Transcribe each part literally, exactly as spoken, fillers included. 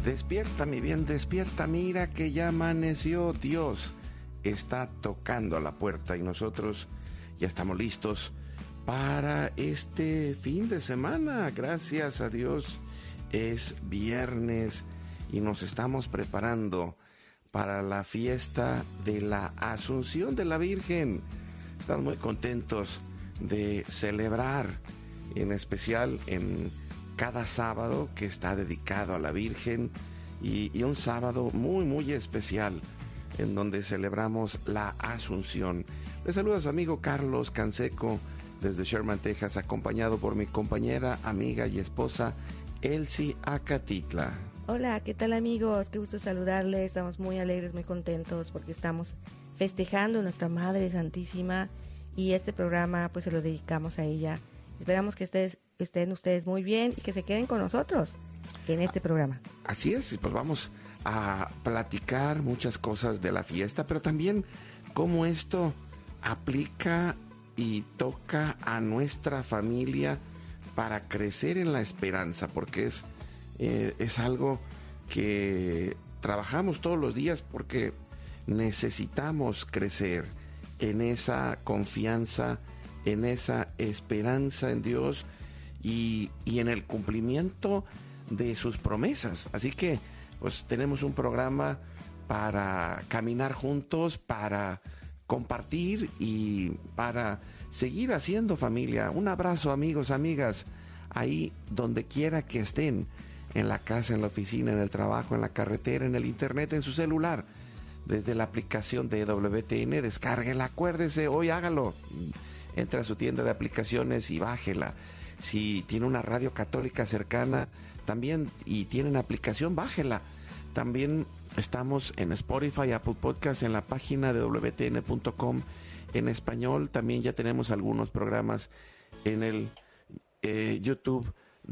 Despierta, mi bien, despierta, mira que ya amaneció. Dios está tocando a la puerta y nosotros ya estamos listos para este fin de semana. Gracias a Dios es viernes y nos estamos preparando para la fiesta de la Asunción de la Virgen. Estamos muy contentos de celebrar, en especial en cada sábado que está dedicado a la Virgen y, y un sábado muy muy especial en donde celebramos la Asunción. Les saluda a su amigo Carlos Canseco desde Sherman, Texas, acompañado por mi compañera, amiga y esposa Elsie Acatitla. Hola, ¿qué tal amigos? Qué gusto saludarles. Estamos muy alegres, muy contentos porque estamos festejando a nuestra Madre Santísima y este programa pues se lo dedicamos a ella. Esperamos que estés, estén ustedes muy bien y que se queden con nosotros en este programa. Así es, pues vamos a platicar muchas cosas de la fiesta, pero también cómo esto aplica y toca a nuestra familia para crecer en la esperanza, porque es, eh, es algo que trabajamos todos los días porque necesitamos crecer en esa confianza, en esa esperanza en Dios y, y en el cumplimiento de sus promesas. Así que pues tenemos un programa para caminar juntos, para compartir y para seguir haciendo familia. Un abrazo, amigos, amigas, ahí donde quiera que estén, en la casa, en la oficina, en el trabajo, en la carretera, en el internet, en su celular, desde la aplicación de E W T N, descárguela, acuérdese, hoy hágalo. Entra a su tienda de aplicaciones y bájela. Si tiene una radio católica cercana también y tienen aplicación, bájela. También estamos en Spotify, Apple Podcasts, en la página de doble u te ene punto com en español. También ya tenemos algunos programas en el eh, YouTube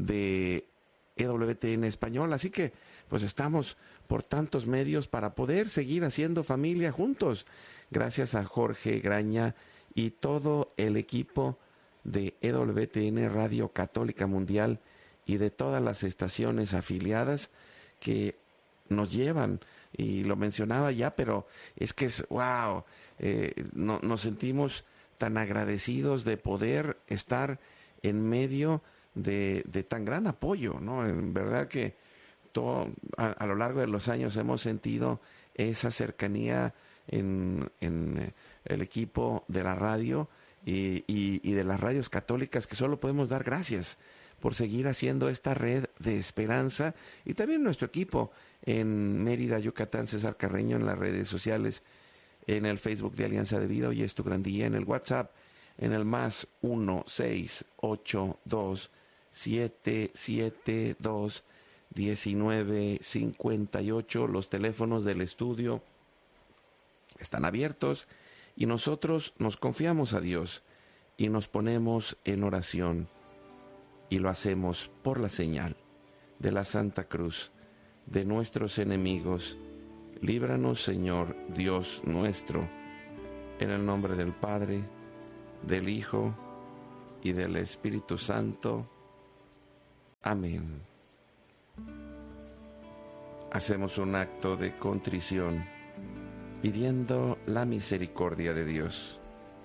de E W T N Español. Así que pues estamos por tantos medios para poder seguir haciendo familia juntos. Gracias a Jorge Graña y todo el equipo de E W T N Radio Católica Mundial y de todas las estaciones afiliadas que nos llevan, y lo mencionaba ya, pero es que es wow, eh, no, nos sentimos tan agradecidos de poder estar en medio de, de tan gran apoyo, ¿no? En verdad que todo, a, a lo largo de los años hemos sentido esa cercanía en, en el equipo de la radio y, y, y de las radios católicas, que solo podemos dar gracias por seguir haciendo esta red de esperanza, y también nuestro equipo en Mérida, Yucatán, César Carreño, en las redes sociales, en el Facebook de Alianza de Vida, Hoy es tu gran día, en el WhatsApp, en el más uno seis ocho dos siete siete dos diecinueve cincuenta y ocho. Los teléfonos del estudio están abiertos y nosotros nos confiamos a Dios y nos ponemos en oración, y lo hacemos por la señal de la Santa Cruz de nuestros enemigos. Líbranos, Señor Dios nuestro, en el nombre del Padre, del Hijo y del Espíritu Santo. Amén. Hacemos un acto de contrición pidiendo la misericordia de Dios.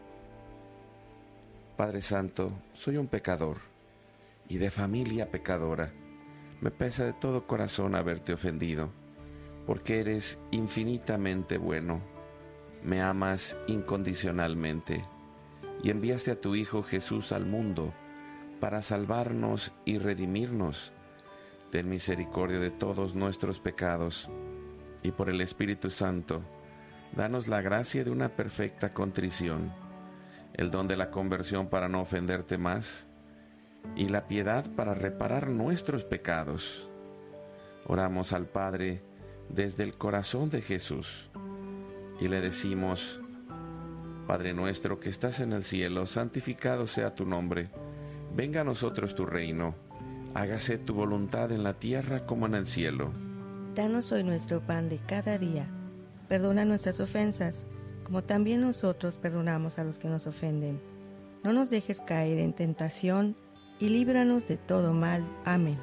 Padre Santo, soy un pecador y de familia pecadora. Me pesa de todo corazón haberte ofendido, porque eres infinitamente bueno, me amas incondicionalmente y enviaste a tu Hijo Jesús al mundo para salvarnos y redimirnos. Ten misericordia de todos nuestros pecados y por el Espíritu Santo, danos la gracia de una perfecta contrición, el don de la conversión para no ofenderte más, y la piedad para reparar nuestros pecados. Oramos al Padre desde el corazón de Jesús y le decimos: Padre nuestro que estás en el cielo, santificado sea tu nombre. Venga a nosotros tu reino. Hágase tu voluntad en la tierra como en el cielo. Danos hoy nuestro pan de cada día. Perdona nuestras ofensas, como también nosotros perdonamos a los que nos ofenden. No nos dejes caer en tentación y líbranos de todo mal. Amén.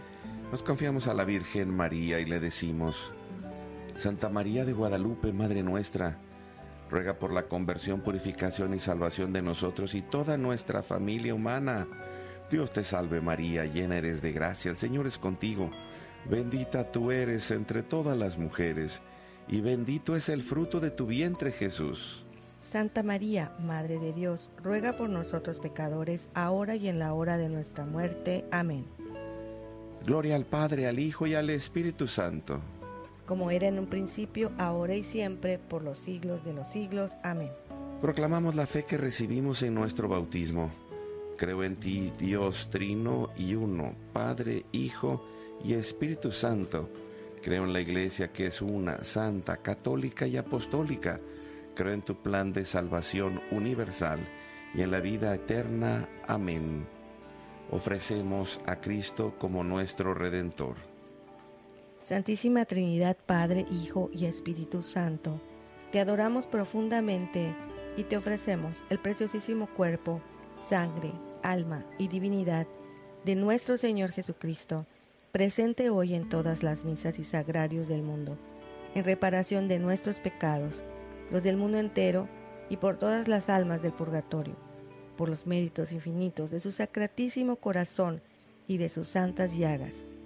Nos confiamos a la Virgen María y le decimos: Santa María de Guadalupe, Madre nuestra, ruega por la conversión, purificación y salvación de nosotros y toda nuestra familia humana. Dios te salve María, llena eres de gracia, el Señor es contigo. Bendita tú eres entre todas las mujeres, y bendito es el fruto de tu vientre, Jesús. Santa María, Madre de Dios, ruega por nosotros pecadores, ahora y en la hora de nuestra muerte. Amén. Gloria al Padre, al Hijo y al Espíritu Santo. Como era en un principio, ahora y siempre, por los siglos de los siglos. Amén. Proclamamos la fe que recibimos en nuestro bautismo. Creo en ti, Dios Trino y Uno, Padre, Hijo y Espíritu Santo. Creo en la Iglesia que es una, santa, católica y apostólica. Creo en tu plan de salvación universal y en la vida eterna. Amén. Ofrecemos a Cristo como nuestro Redentor. Santísima Trinidad, Padre, Hijo y Espíritu Santo, te adoramos profundamente y te ofrecemos el preciosísimo cuerpo, sangre, alma y divinidad de nuestro Señor Jesucristo, presente hoy en todas las misas y sagrarios del mundo, en reparación de nuestros pecados, los del mundo entero y por todas las almas del purgatorio, por los méritos infinitos de su sacratísimo corazón y de sus santas llagas.